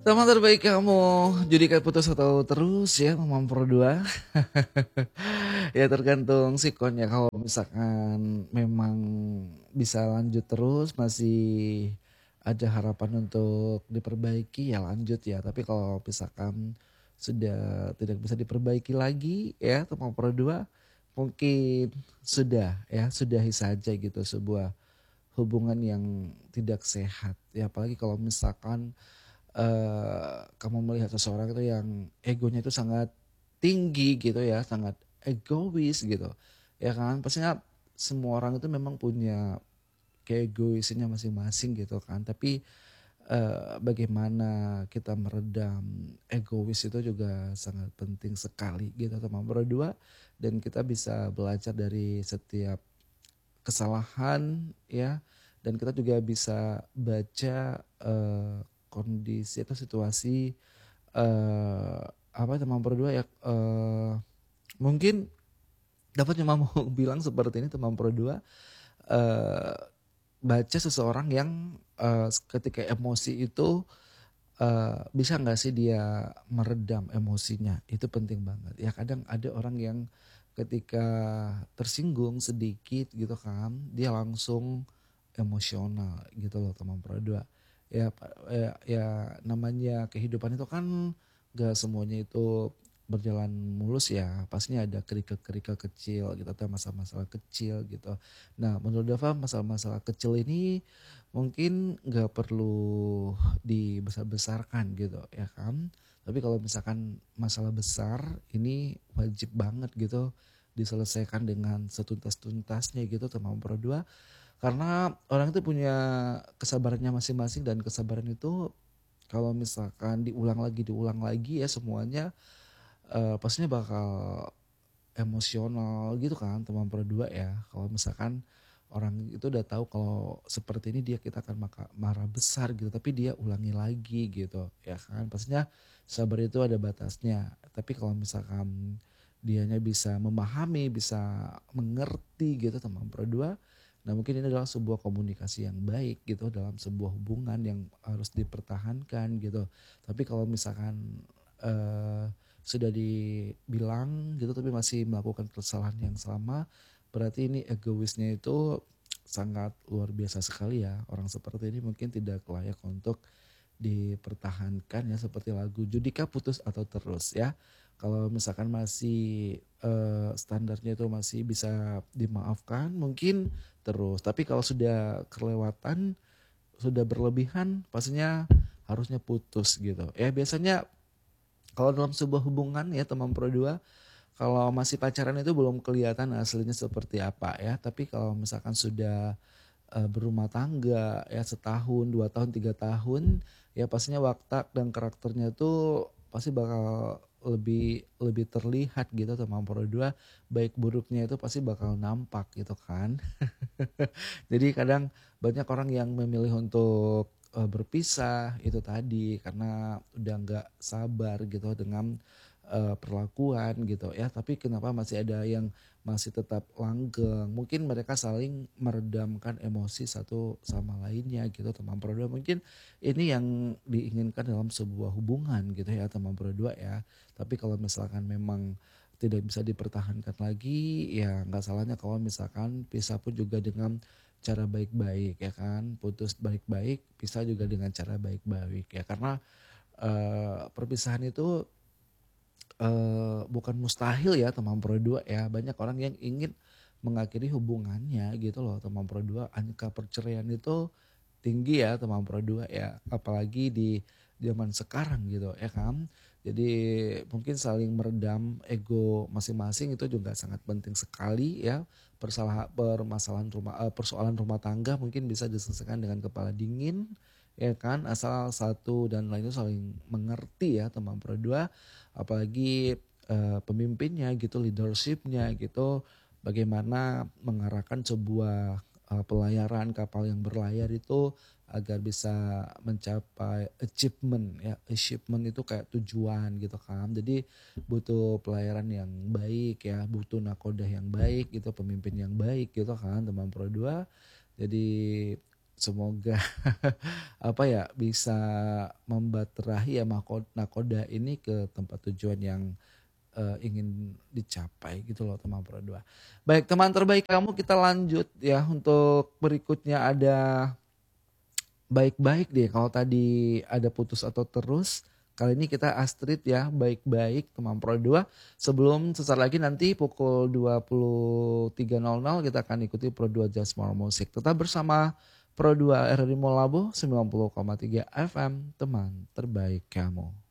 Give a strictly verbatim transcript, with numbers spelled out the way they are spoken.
Teman terbaik kamu, Judika putus atau terus ya Mamam Pro dua? Ya tergantung sikonnya, kalau misalkan memang bisa lanjut terus, masih ada harapan untuk diperbaiki ya lanjut ya. Tapi kalau misalkan sudah tidak bisa diperbaiki lagi ya Mamam Pro dua, mungkin sudah ya, sudahi saja gitu sebuah hubungan yang tidak sehat. Ya apalagi kalau misalkan eh, kamu melihat seseorang itu yang egonya itu sangat tinggi gitu ya, sangat egois gitu. Ya kan, pastinya semua orang itu memang punya keegoisannya masing-masing gitu kan. Tapi eh, bagaimana kita meredam egois itu juga sangat penting sekali gitu teman berdua, dan kita bisa belajar dari setiap kesalahan ya, dan kita juga bisa baca eh, kondisi atau situasi eh apa teman berdua ya, eh mungkin dapat cuma mau bilang seperti ini teman berdua, eh baca seseorang yang eh, ketika emosi itu eh, bisa nggak sih dia meredam emosinya, itu penting banget ya. Kadang ada orang yang ketika tersinggung sedikit gitu kan, dia langsung emosional gitu loh teman berdua. Ya, ya, ya namanya kehidupan itu kan gak semuanya itu berjalan mulus ya. Pastinya ada kerikil-kerikil kecil gitu atau masalah-masalah kecil gitu. Nah menurut Dava masalah-masalah kecil ini mungkin gak perlu dibesar-besarkan gitu ya kan. Tapi kalau misalkan masalah besar ini wajib banget gitu diselesaikan dengan setuntas-tuntasnya gitu teman berdua. Karena orang itu punya kesabarannya masing-masing, dan kesabaran itu kalau misalkan diulang lagi diulang lagi ya semuanya eh, pastinya bakal emosional gitu kan teman berdua ya. Kalau misalkan orang itu udah tahu kalau seperti ini dia kita akan maka, marah besar gitu, tapi dia ulangi lagi gitu ya kan. Pastinya sabar itu ada batasnya. Tapi kalau misalkan dianya bisa memahami, bisa mengerti gitu teman berdua, nah mungkin ini adalah sebuah komunikasi yang baik gitu dalam sebuah hubungan yang harus dipertahankan gitu. Tapi kalau misalkan eh, sudah dibilang gitu tapi masih melakukan kesalahan yang sama, berarti ini egoisnya itu sangat luar biasa sekali ya. Orang seperti ini mungkin tidak layak untuk dipertahankan ya, seperti lagu Judika putus atau terus ya. Kalau misalkan masih eh, standarnya itu masih bisa dimaafkan mungkin terus. Tapi kalau sudah kelewatan, sudah berlebihan, pastinya harusnya putus gitu. Ya biasanya kalau dalam sebuah hubungan ya teman pro dua, kalau masih pacaran itu belum kelihatan aslinya seperti apa ya. Tapi kalau misalkan sudah eh, berumah tangga ya setahun, dua tahun, tiga tahun, ya pastinya watak dan karakternya tuh pasti bakal lebih lebih terlihat gitu teman pro dua. Baik buruknya itu pasti bakal nampak gitu kan. Jadi kadang banyak orang yang memilih untuk eh, berpisah itu tadi karena udah nggak sabar gitu dengan eh, perlakuan gitu ya. Tapi kenapa masih ada yang masih tetap langgeng? Mungkin mereka saling meredamkan emosi satu sama lainnya gitu teman berdua. Mungkin ini yang diinginkan dalam sebuah hubungan gitu ya teman berdua ya. Tapi kalau misalkan memang tidak bisa dipertahankan lagi, ya nggak salahnya kalau misalkan pisah pun juga dengan cara baik-baik ya kan. Putus baik-baik, pisah juga dengan cara baik-baik ya. Karena eh, perpisahan itu eh, bukan mustahil ya teman berdua ya. Banyak orang yang ingin mengakhiri hubungannya gitu loh teman berdua. Angka perceraian itu tinggi ya teman berdua ya. Apalagi di zaman sekarang gitu ya kan. Jadi mungkin saling meredam ego masing-masing itu juga sangat penting sekali ya. Persalah, permasalahan rumah, eh, persoalan rumah tangga mungkin bisa diselesaikan dengan kepala dingin ya kan, asal satu dan lainnya saling mengerti ya teman berdua. Apalagi eh, pemimpinnya gitu, leadershipnya gitu, bagaimana mengarahkan sebuah eh, pelayaran kapal yang berlayar itu agar bisa mencapai achievement ya. Achievement itu kayak tujuan gitu kan. Jadi butuh pelayaran yang baik ya, butuh nakodah yang baik gitu, pemimpin yang baik gitu kan teman pro dua. Jadi semoga apa ya bisa membaterahi ya mako- nakoda ini ke tempat tujuan yang eh, ingin dicapai gitu loh teman Pro dua. Baik teman terbaik kamu kita lanjut ya untuk berikutnya ada baik-baik deh kalau tadi ada putus atau terus. Kali ini kita Astrid ya baik-baik teman Pro dua. Sebelum sesaat lagi nanti pukul dua puluh tiga nol nol kita akan ikuti Pro dua Just More Music. Tetap bersama Pro dua R R I Molabo sembilan puluh koma tiga F M teman terbaik kamu.